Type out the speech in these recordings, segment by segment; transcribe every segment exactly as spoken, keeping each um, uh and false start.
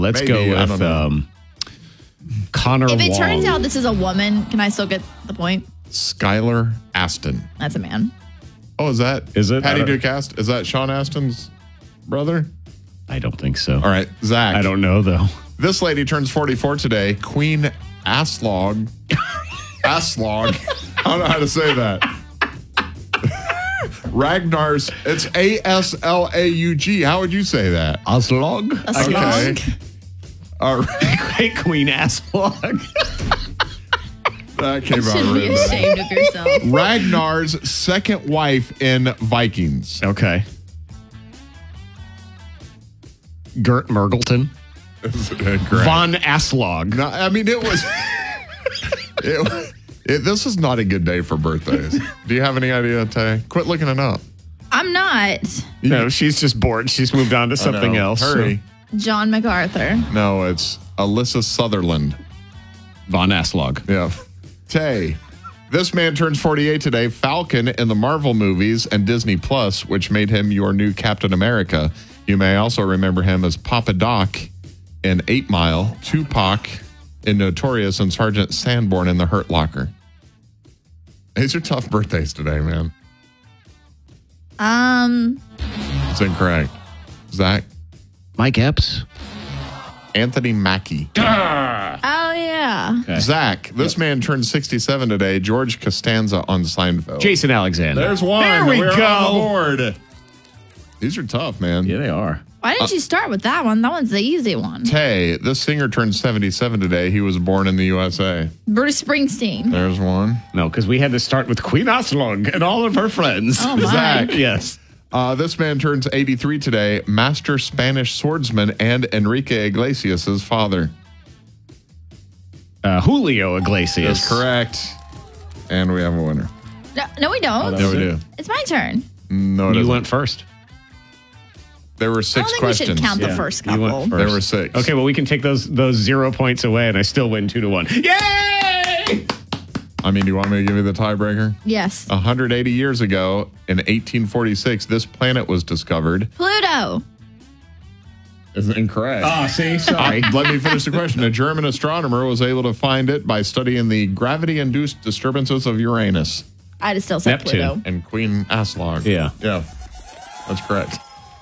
Let's Maybe, go I with don't know. um, Connor If it Wong. turns out this is a woman, can I still get the point? Skylar Aston. That's a man. Oh, is that? Is it? Patty I don't- Duke Aston? Is that Sean Aston's brother? I don't think so. All right, Zach. I don't know, though. This lady turns forty-four today. Queen Aslog. Aslog. I don't know how to say that. Ragnar's. It's A S L A U G. How would you say that? Oslog? Oslog? Okay. All right. Great Queen Aslog. That came out Should be really bad. ashamed of yourself. Ragnar's second wife in Vikings. Okay. Gert Mergelton. Correct. Von Aslog. No, I mean, it was. it, it, this is not a good day for birthdays. Do you have any idea, Tay? Quit looking it up. I'm not. No, she's just bored. She's moved on to something I know. else. Hurry. John MacArthur. No, it's Alyssa Sutherland. Von Aslog. Yeah. Tay. This man turns forty-eight today. Falcon in the Marvel movies and Disney Plus, which made him your new Captain America. You may also remember him as Papa Doc in Eight Mile, Tupac in Notorious, and Sergeant Sanborn in The Hurt Locker. These are tough birthdays today, man. Um, It's incorrect. Zach. Mike Epps. Anthony Mackie. oh yeah. Okay. Zach. This man turned sixty-seven today. George Costanza on Seinfeld. Jason Alexander. There's one. There we We're go. on the board. These are tough, man. Yeah, they are. Why didn't you start with that one? That one's the easy one. Tay, this singer turned seventy-seven today. He was born in the U S A. Bruce Springsteen. There's one. No, because we had to start with Queen Aslog and all of her friends. Oh my. Zach. Yes. Uh, this man turns eighty-three today. Master Spanish swordsman and Enrique Iglesias' father. Uh, Julio Iglesias. That's correct. And we have a winner. No, no we don't. Yeah, we do. It's my turn. No, it You isn't. went first. There were I six don't think questions. we should count the Yeah, first you went couple. first. There were six. Okay, well, we can take those those zero points away, and I still win two to one. Yay! I mean, do you want me to give you the tiebreaker? Yes. one hundred eighty years ago, in eighteen forty-six, this planet was discovered. Pluto. Is incorrect. Oh, see? Sorry. Let me finish the question. A German astronomer was able to find it by studying the gravity-induced disturbances of Uranus. I'd have still said Neptune. Pluto. And Queen Aslog. Yeah. Yeah. That's correct.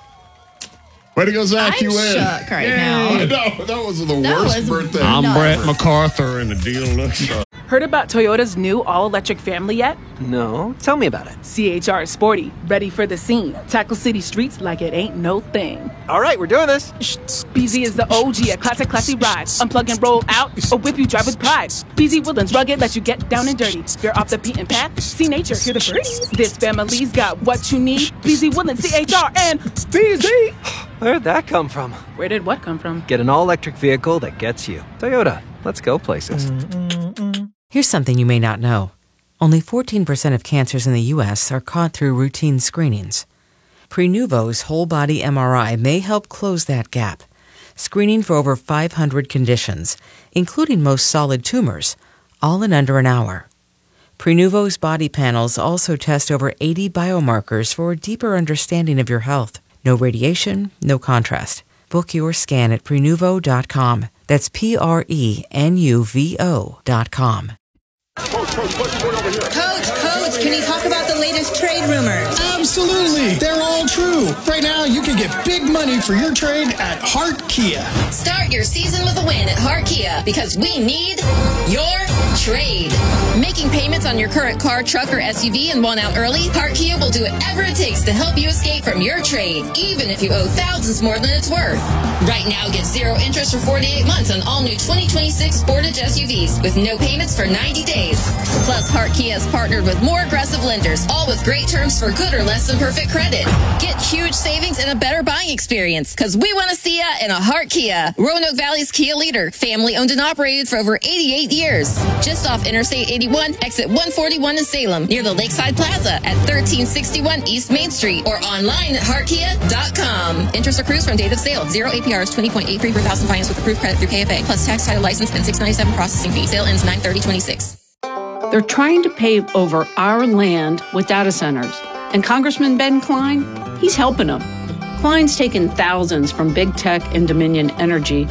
Way to go, Zach. I'm you win. shook right I now. know. That was the That worst was birthday. I'm nuts. Brett MacArthur, and the deal looks... Heard about Toyota's new all-electric family yet? No, tell me about it. C H R is sporty, ready for the scene. Tackle city streets like it ain't no thing. All right, we're doing this. B Z is the O G, a classic, classy ride. Unplug and roll out, or whip you drive with pride. B Z Woodlands rugged, let you get down and dirty. You're off the beaten path, see nature, hear the birdies. This family's got what you need. B Z Woodlands, C H R, and B Z. Where'd that come from? Where did what come from? Get an all-electric vehicle that gets you. Toyota, let's go places. Here's something you may not know. Only fourteen percent of cancers in the U S are caught through routine screenings. Prenuvo's whole-body M R I may help close that gap, screening for over five hundred conditions, including most solid tumors, all in under an hour. Prenuvo's body panels also test over eighty biomarkers for a deeper understanding of your health. No radiation, no contrast. Book your scan at Prenuvo dot com. That's P R E N U V O dot com. Coach, Coach, can you talk about the latest trade rumors? Absolutely. They're all true. Right now, you can get big money for your trade at Hart Kia. Start your season with a win at Hart Kia because we need your trade. Making payments on your current car, truck, or S U V and want out early? Hart Kia will do whatever it takes to help you escape from your trade, even if you owe thousands more than it's worth. Right now, get zero interest for forty-eight months on all new twenty twenty-six Sportage S U Vs with no payments for ninety days. Plus, Hart Kia has partnered with more aggressive lenders, all with great terms for good or less than perfect credit. Get huge savings and a better buying experience, because we want to see ya in a Hart Kia. Roanoke Valley's Kia leader, family owned and operated for over eighty-eight years. Just off Interstate eighty-one, exit one forty-one in Salem, near the Lakeside Plaza at thirteen sixty-one East Main Street, or online at hart kia dot com. Interest accrues from date of sale. Zero A P R is twenty point eight three per thousand finance with approved credit through K F A, plus tax, title, license, and six ninety-seven processing fee. Sale ends nine thirty twenty-six. They're trying to pave over our land with data centers. And Congressman Ben Klein, he's helping them. Klein's taken thousands from big tech and Dominion Energy